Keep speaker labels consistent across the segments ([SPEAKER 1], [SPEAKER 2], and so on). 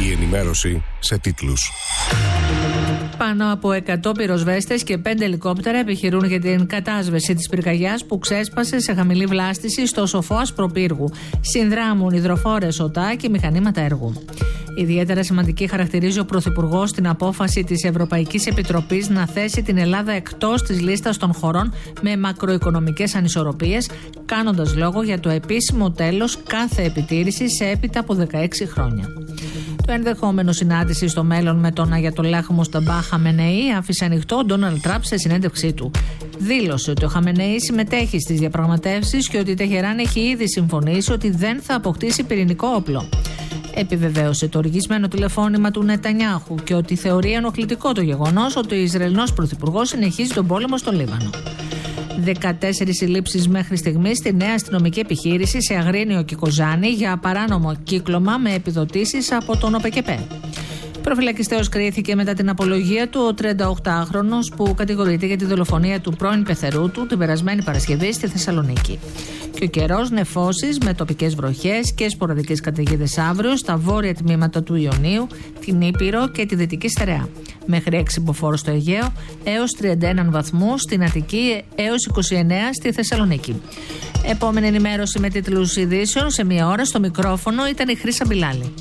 [SPEAKER 1] Η ενημέρωση σε τίτλους.
[SPEAKER 2] Πάνω από 100 πυροσβέστες και 5 ελικόπτερα επιχειρούν για την κατάσβεση της πυρκαγιάς που ξέσπασε σε χαμηλή βλάστηση στο Σοφό Ασπροπύργου. Συνδράμουν υδροφόρες ΟΤΑ και μηχανήματα έργου. Ιδιαίτερα σημαντική χαρακτηρίζει ο Πρωθυπουργός την απόφαση της Ευρωπαϊκής Επιτροπής να θέσει την Ελλάδα εκτός της λίστας των χωρών με μακροοικονομικές ανισορροπίες, κάνοντας λόγο για το επίσημο τέλος κάθε επιτήρησης σε έπειτα από 16 χρόνια. Το ενδεχόμενο συνάντηση στο μέλλον με τον Αγιατολάχ Μοσταμπά Χαμενεή άφησε ανοιχτό ο Ντόναλντ Τραμπ σε συνέντευξή του. Δήλωσε ότι ο Χαμενεή συμμετέχει στις διαπραγματεύσεις και ότι η Τεχεράν έχει ήδη συμφωνήσει ότι δεν θα αποκτήσει πυρηνικό όπλο. Επιβεβαίωσε το οργισμένο τηλεφώνημα του Νετανιάχου και ότι θεωρεί ενοχλητικό το γεγονός ότι ο Ισραηλινός Πρωθυπουργός συνεχίζει τον πόλεμο στο Λίβανο. 14 συλλήψεις μέχρι στιγμής στη νέα αστυνομική επιχείρηση σε Αγρίνιο και Κοζάνη για παράνομο κύκλωμα με επιδοτήσεις από τον ΟΠΕΚΕΠΕ. Προφυλακιστέως κρίθηκε μετά την απολογία του ο 38χρονος που κατηγορείται για τη δολοφονία του πρώην πεθερού του την περασμένη Παρασκευή στη Θεσσαλονίκη. Και ο καιρός, νεφώσεις με τοπικές βροχές και σποραδικές καταιγίδες αύριο στα βόρεια τμήματα του Ιωνίου, την Ήπειρο και τη Δυτική Στερεά. Μέχρι 6 μποφόρ στο Αιγαίο, έως 31 βαθμούς στην Αττική, έως 29 στη Θεσσαλονίκη. Επόμενη ενημέρωση με τίτλους ειδήσεων σε μία ώρα. Στο μικρόφωνο ήταν η Χρύσα Μπιλάλη.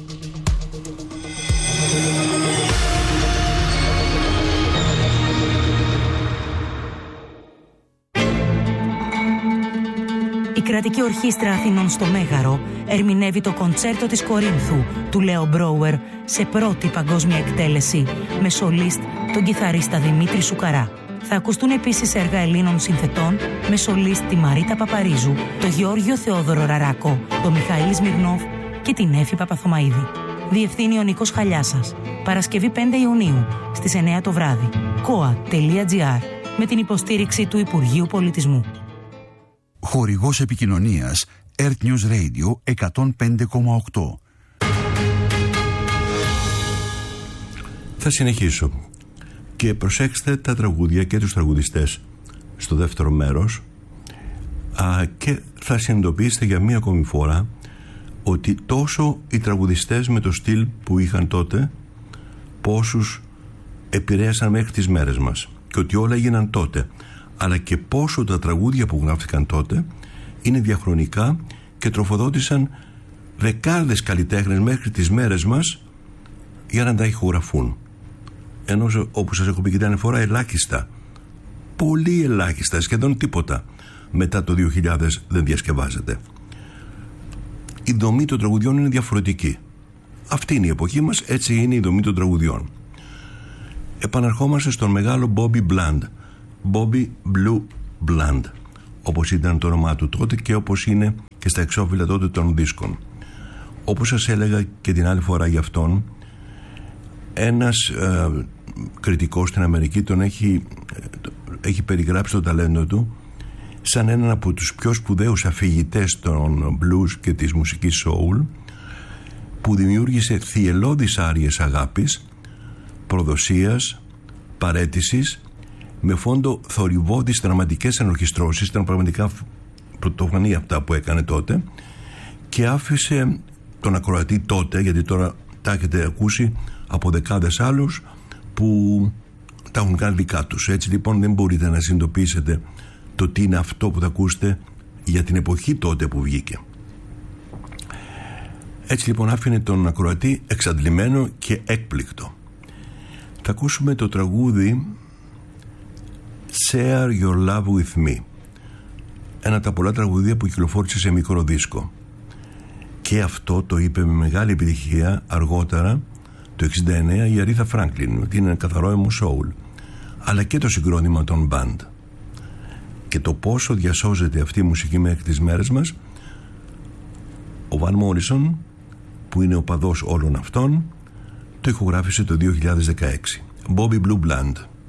[SPEAKER 3] Η Κρατική Ορχήστρα Αθηνών στο Μέγαρο ερμηνεύει το κοντσέρτο της Κορίνθου του Λέο Μπρόουερ σε πρώτη παγκόσμια εκτέλεση με σολίστ τον κιθαρίστα Δημήτρη Σουκαρά. Θα ακουστούν επίσης έργα Ελλήνων συνθετών με σολίστ τη Μαρίτα Παπαρίζου, τον Γεώργιο Θεόδωρο Ραράκο, τον Μιχαήλ Σμυρνόβ και την Έφη Παπαθωμαΐδη. Διευθύνει ο Νίκος Χαλιάσας. Παρασκευή 5 Ιουνίου στις 9 το βράδυ. koa.gr με την υποστήριξη του Υπουργείου Πολιτισμού.
[SPEAKER 4] Χορηγός επικοινωνίας Earth News Radio 105,8.
[SPEAKER 5] Θα συνεχίσω και προσέξτε τα τραγούδια και τους τραγουδιστές στο δεύτερο μέρος και θα συνειδητοποιήσετε για μία ακόμη φορά ότι τόσο οι τραγουδιστές με το στυλ που είχαν τότε πόσους επηρέασαν μέχρι τις μέρες μας και ότι όλα έγιναν τότε, αλλά και πόσο τα τραγούδια που γράφτηκαν τότε είναι διαχρονικά και τροφοδότησαν δεκάδες καλλιτέχνες μέχρι τις μέρες μας για να τα ηχογραφούν. Ενώ, όπως σας έχω πει και την άλλη φορά, ελάχιστα, πολύ ελάχιστα, σχεδόν τίποτα μετά το 2000 δεν διασκευάζεται. Η δομή των τραγουδιών είναι διαφορετική. Αυτή είναι η εποχή μας, έτσι είναι η δομή των τραγουδιών. Επαναρχόμαστε στον μεγάλο Bobby Bland, Bobby Blue Bland, όπως ήταν το όνομά του τότε και όπως είναι και στα εξώφυλλα τότε των δίσκων. Όπως σας έλεγα και την άλλη φορά για αυτόν, ένας κριτικός στην Αμερική τον έχει περιγράψει το ταλέντο του σαν έναν από τους πιο σπουδαίους αφηγητές των blues και της μουσικής soul, που δημιούργησε θυελλώδεις άριες αγάπης, προδοσίας, παραίτησης, με φόντο θορυβώδεις δραματικές ενορχιστρώσεις. Ήταν πραγματικά πρωτοφανή αυτά που έκανε τότε και άφησε τον ακροατή τότε, γιατί τώρα τα έχετε ακούσει από δεκάδες άλλους που τα έχουν κάνει δικά τους. Έτσι λοιπόν δεν μπορείτε να συνειδητοποιήσετε το τι είναι αυτό που θα ακούσετε για την εποχή τότε που βγήκε. Έτσι λοιπόν άφηνε τον ακροατή εξαντλημένο και έκπληκτο. Θα ακούσουμε το τραγούδι Share Your Love With Me, ένα από τα πολλά τραγουδία που κυκλοφόρησε σε μικρό δίσκο, και αυτό το είπε με μεγάλη επιτυχία αργότερα το 1969 η Αρίθα Φράγκλιν, ότι είναι ένα καθαρό emo soul, αλλά και το συγκρότημα των band. Και το πόσο διασώζεται αυτή η μουσική μέχρι τις μέρες μας, ο Βαν Μόρισον, που είναι ο παδός όλων αυτών, το ηχογράφησε το 2016. Bobby Blue Bland.